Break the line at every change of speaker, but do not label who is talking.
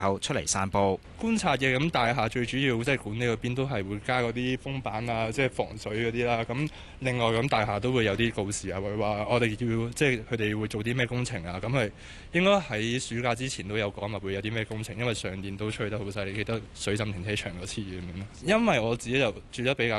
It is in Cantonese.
後出嚟散步。
觀察嘅，咁大廈最主要即係管理嗰邊都係會加嗰啲風板啊，即係防水嗰啲啦。咁另外咁大廈都會有啲告示啊，會話我哋要即係佢哋會做啲咩工程啊。咁係應該喺暑假之前都有講話會有啲咩工程，因為上年都吹得好犀利，記得水浸停車場嗰次咁樣。因為我自己就住得比較